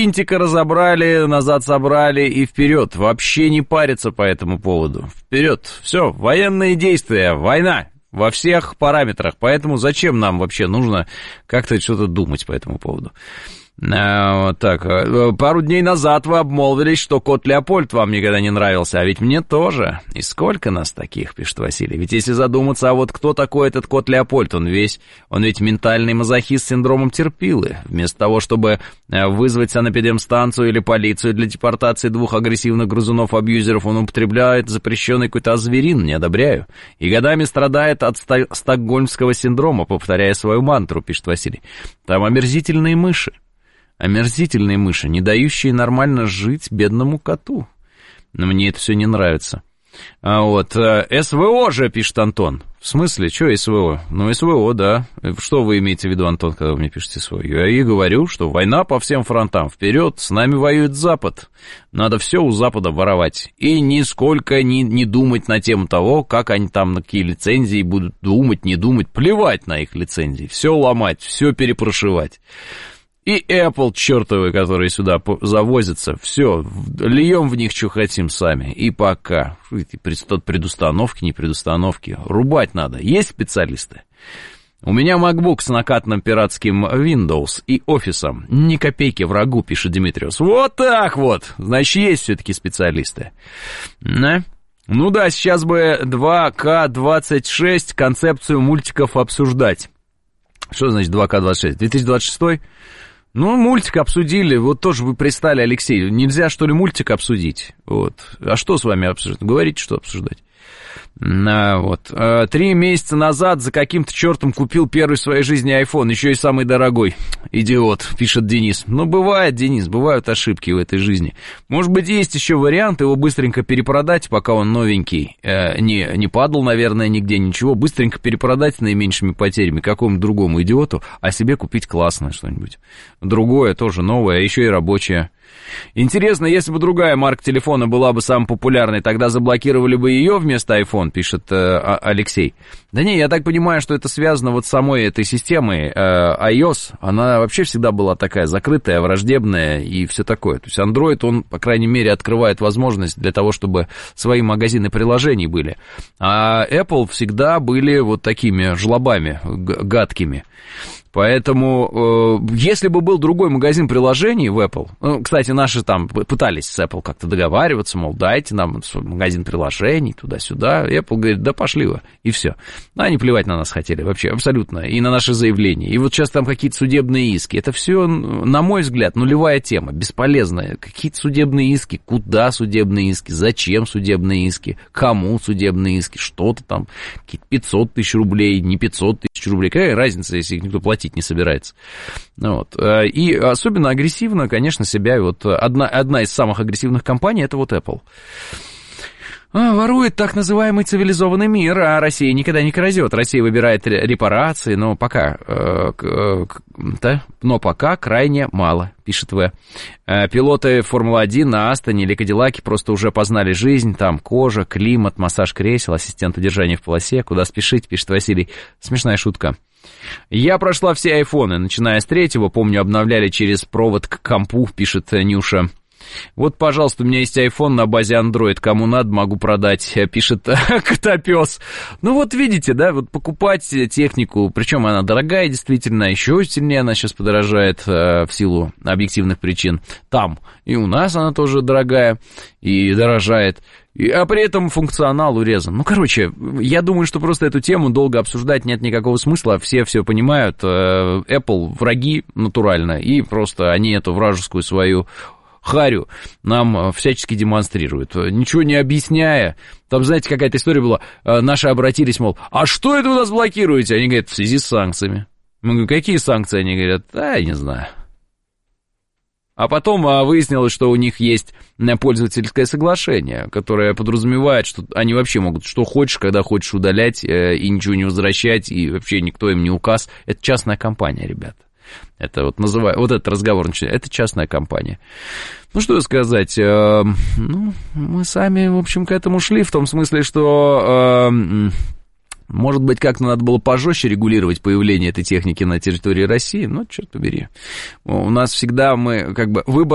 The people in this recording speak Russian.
винтика разобрали, назад собрали и вперед. Вообще не париться по этому поводу. Вперед. Все, военные действия, война. Во всех параметрах. Поэтому зачем нам вообще нужно как-то что-то думать по этому поводу? Так, пару дней назад вы обмолвились, что кот Леопольд вам никогда не нравился, а ведь мне тоже. И сколько нас таких, пишет Василий. Ведь если задуматься, а вот кто такой этот кот Леопольд? Он ведь ментальный мазохист с синдромом терпилы. Вместо того, чтобы вызвать санэпидемстанцию или полицию для депортации 2 агрессивных грызунов-абьюзеров, он употребляет запрещенный какой-то азверин, не одобряю. И годами страдает от стокгольмского синдрома, повторяя свою мантру, пишет Василий. Там омерзительные мыши, не дающие нормально жить бедному коту. Но мне это все не нравится. А вот, СВО же, пишет Антон. В смысле, что СВО? Ну, СВО, да. Что вы имеете в виду, Антон, когда вы мне пишете СВО? Я и говорю, что война по всем фронтам. Вперед, с нами воюет Запад. Надо все у Запада воровать. И нисколько не думать на тему того, как они там на какие лицензии будут думать, не думать. Плевать на их лицензии. Все ломать, все перепрошивать. И Apple чертовы, которые сюда завозятся, все, льем в них, что хотим сами. И пока. Тут предустановки, не предустановки. Рубать надо. Есть специалисты? У меня MacBook с накатанным пиратским Windows и офисом. Ни копейки врагу, пишет Димитриус. Вот так вот. Значит, есть все-таки специалисты. Да? Ну да, сейчас бы 2К26 концепцию мультиков обсуждать. Что значит 2К26? 2026? Ну, мультик обсудили, вот тоже вы пристали, Алексей, нельзя, что ли, мультик обсудить? Вот. А что с вами обсуждать? Говорите, что обсуждать. Вот. 3 месяца назад за каким-то чертом купил первый в своей жизни iPhone, еще и самый дорогой. Идиот, пишет Денис. Ну, бывает, Денис, бывают ошибки в этой жизни. Может быть, есть еще вариант его быстренько перепродать, пока он новенький, не падал, наверное, нигде, ничего, быстренько перепродать с наименьшими потерями какому-то другому идиоту, а себе купить классное что-нибудь. Другое, тоже новое, еще и рабочее. Интересно, если бы другая марка телефона была бы самой популярной, тогда заблокировали бы ее вместо iPhone, пишет Алексей. Да не, я так понимаю, что это связано вот с самой этой системой iOS. Она вообще всегда была такая закрытая, враждебная и все такое. То есть Android, он, по крайней мере, открывает возможность для того, чтобы свои магазины приложений были. А Apple всегда были вот такими жлобами, гадкими. Поэтому, если бы был другой магазин приложений в Apple, ну, кстати, наши там пытались с Apple как-то договариваться, мол, дайте нам магазин приложений, туда-сюда, Apple говорит, да пошли вы, и все. Ну, они плевать на нас хотели вообще, абсолютно, и на наши заявления. И вот сейчас там какие-то судебные иски, это все, на мой взгляд, нулевая тема, бесполезная. Какие-то судебные иски, куда судебные иски, зачем судебные иски, кому судебные иски, что-то там, какие-то 500 тысяч рублей, не 500 тысяч рублей, какая разница, если их никто платить не собирается. Вот. И особенно агрессивно, конечно, себя вот одна из самых агрессивных компаний это вот Apple. Ворует так называемый цивилизованный мир, а Россия никогда не крадет. Россия выбирает репарации, но пока крайне мало, пишет В. Пилоты Формулы-1 на Астоне или Кадиллаке просто уже познали жизнь. Там кожа, климат, массаж кресел, ассистент удержания в полосе. Куда спешить, пишет Василий. Смешная шутка. Я прошла все айфоны, начиная с 3-го, помню, обновляли через провод к компу, пишет Нюша. Вот, пожалуйста, у меня есть iPhone на базе Android, кому надо, могу продать, пишет Котопес. Ну вот видите, да, вот покупать технику, причем она дорогая действительно, еще сильнее она сейчас подорожает в силу объективных причин там. И у нас она тоже дорогая и дорожает. А при этом функционал урезан. Ну, короче, я думаю, что просто эту тему долго обсуждать нет никакого смысла. Все понимают. Apple враги натурально. И просто они эту вражескую свою харю нам всячески демонстрируют. Ничего не объясняя. Там, знаете, какая-то история была. Наши обратились, мол, а что это вы нас блокируете? Они говорят, в связи с санкциями. Мы говорим, какие санкции? Они говорят, я не знаю. А потом выяснилось, что у них есть пользовательское соглашение, которое подразумевает, что они вообще могут что хочешь, когда хочешь удалять и ничего не возвращать, и вообще никто им не указ. Это частная компания, ребята. Это вот называют, вот этот разговор начинается, это частная компания. Ну, что сказать, мы сами, в общем, к этому шли, в том смысле, что... Может быть, как-то надо было пожестче регулировать появление этой техники на территории России, но, черт побери. У нас всегда мы, выбор